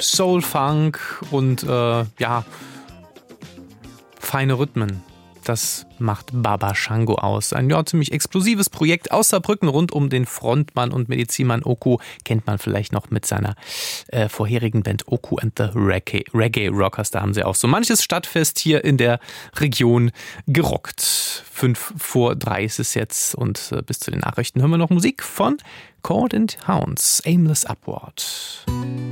Soul, Funk und feine Rhythmen. Das macht Baba Shango aus. Ein ziemlich explosives Projekt aus Saarbrücken rund um den Frontmann und Medizinmann Oku. Kennt man vielleicht noch mit seiner vorherigen Band Oku and the Reggae Rockers. Da haben sie auch so manches Stadtfest hier in der Region gerockt. 2:55 ist es jetzt und bis zu den Nachrichten hören wir noch Musik von Cord and Hounds, Aimless Upward.